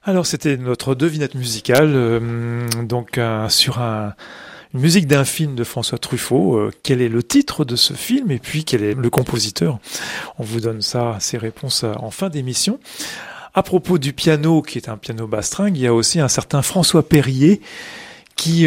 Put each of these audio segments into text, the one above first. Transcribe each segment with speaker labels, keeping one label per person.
Speaker 1: Alors c'était notre devinette musicale, sur une musique d'un film de François Truffaut. Quel est le titre de ce film et puis quel est le compositeur? On vous donne ces réponses en fin d'émission. À propos du piano, qui est un piano bastringue, il y a aussi un certain François Perrier qui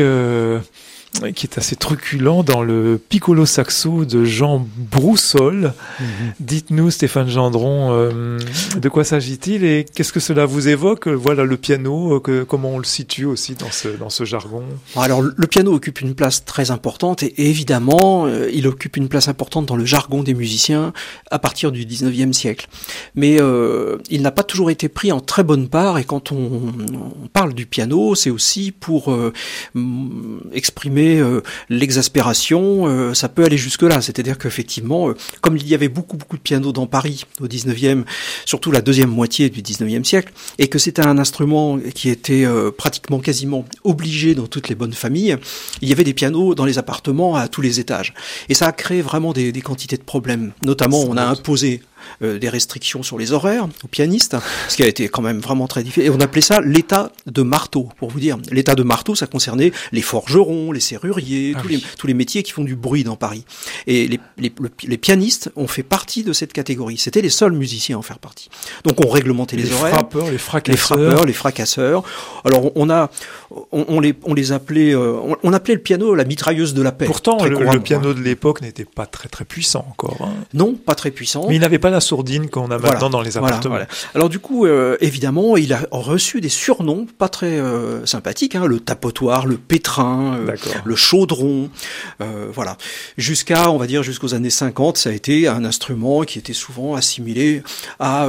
Speaker 1: est assez truculent dans le piccolo saxo de Jean Broussol. Dites-nous, Stéphane Gendron, de quoi s'agit-il et qu'est-ce que cela vous évoque? Voilà, le piano, comment on le situe aussi dans ce jargon?
Speaker 2: Alors, le piano occupe une place très importante et évidemment, il occupe une place importante dans le jargon des musiciens à partir du 19e siècle. Mais il n'a pas toujours été pris en très bonne part et quand on parle du piano, c'est aussi pour exprimer l'exaspération, ça peut aller jusque-là. C'est-à-dire qu'effectivement, comme il y avait beaucoup de pianos dans Paris au 19e, surtout la deuxième moitié du 19e siècle, et que c'était un instrument qui était pratiquement quasiment obligé dans toutes les bonnes familles, il y avait des pianos dans les appartements à tous les étages. Et ça a créé vraiment des quantités de problèmes. Notamment, on a imposé des restrictions sur les horaires aux pianistes, ce qui a été quand même vraiment très difficile. Et on appelait ça l'état de marteau, pour vous dire. L'état de marteau, ça concernait les forgerons, les serruriers, tous les métiers qui font du bruit dans Paris. Et les pianistes ont fait partie de cette catégorie. C'était les seuls musiciens à en faire partie. Donc on réglementait les horaires. Les frappeurs, les fracasseurs. Alors on les appelait, on appelait le piano la mitrailleuse de la paix.
Speaker 1: Pourtant, le piano de l'époque n'était pas très très puissant encore. Hein.
Speaker 2: Non, pas très puissant.
Speaker 1: Mais il n'avait pas la sourdine qu'on a maintenant dans les appartements.
Speaker 2: Voilà. Alors du coup, évidemment, il a reçu des surnoms pas très sympathiques, hein, le tapotoir, le pétrin, le chaudron, voilà. On va dire jusqu'aux années 50, ça a été un instrument qui était souvent assimilé à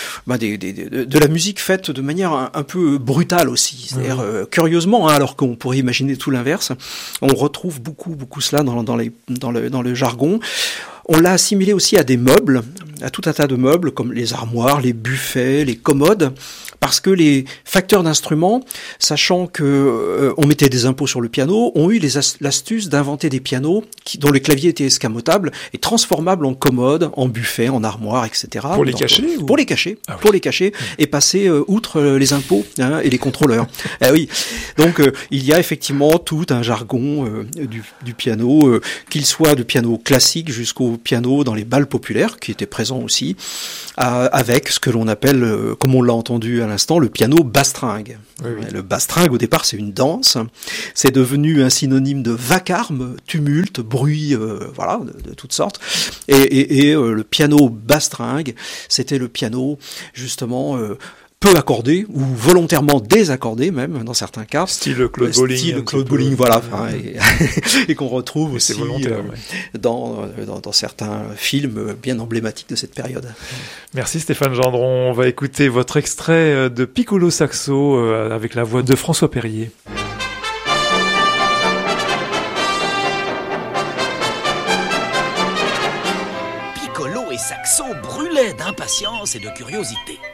Speaker 2: de la musique faite de manière un peu brutale aussi. C'est-à-dire, curieusement, hein, alors qu'on pourrait imaginer tout l'inverse, on retrouve beaucoup cela dans le jargon. On l'a assimilé aussi à des meubles, à tout un tas de meubles comme les armoires, les buffets, les commodes, parce que les facteurs d'instruments, sachant que on mettait des impôts sur le piano, ont eu l'astuce d'inventer des pianos dont les claviers étaient escamotables et transformables en commodes, en buffets, en armoires, etc.
Speaker 1: Pour les cacher
Speaker 2: Pour les cacher, pour les cacher et passer outre les impôts et les contrôleurs. Oui. Donc il y a effectivement tout un jargon du piano, qu'il soit de piano classique jusqu'au piano dans les bals populaires, qui était présent aussi, avec ce que l'on appelle, comme on l'a entendu à l'instant, le piano bastringue. Oui. Le bastringue, au départ, c'est une danse. C'est devenu un synonyme de vacarme, tumulte, bruit, de toutes sortes. Et le piano bastringue, c'était le piano, justement, peu accordé ou volontairement désaccordé même dans certains cas.
Speaker 1: Style Claude
Speaker 2: Bolling, voilà, et qu'on retrouve aussi dans certains films bien emblématiques de cette période.
Speaker 1: Merci Stéphane Gendron. On va écouter votre extrait de Piccolo Saxo avec la voix de François Perrier.
Speaker 3: Piccolo et Saxo brûlaient d'impatience et de curiosité.